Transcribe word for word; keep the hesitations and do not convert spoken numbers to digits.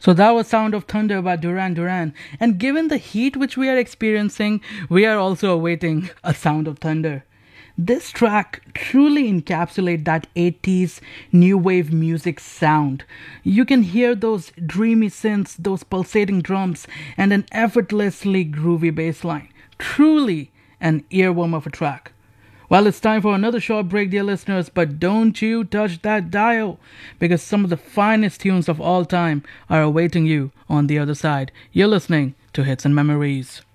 So that was Sound of Thunder by Duran Duran. And given the heat which we are experiencing, we are also awaiting a Sound of Thunder. This track truly encapsulates that eighties new wave music sound. You can hear those dreamy synths, those pulsating drums, and an effortlessly groovy bass line. Truly an earworm of a track. Well, it's time for another short break, dear listeners, but don't you touch that dial because some of the finest tunes of all time are awaiting you on the other side. You're listening to Hits and Memories.